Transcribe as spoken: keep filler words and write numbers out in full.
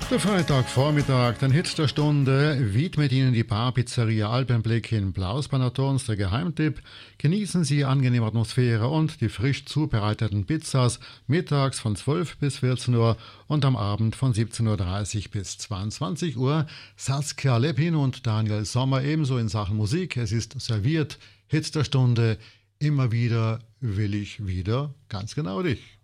Der Freitagvormittag, den Hit der Stunde, widmet Ihnen die Bar Pizzeria Alpenblick in Blausbannertons, der Geheimtipp. Genießen Sie angenehme Atmosphäre und die frisch zubereiteten Pizzas mittags von zwölf bis vierzehn Uhr und am Abend von siebzehn Uhr dreißig bis zweiundzwanzig Uhr. Saskia Lepin und Daniel Sommer ebenso in Sachen Musik. Es ist serviert, Hit der Stunde, immer wieder will ich wieder, ganz genau dich.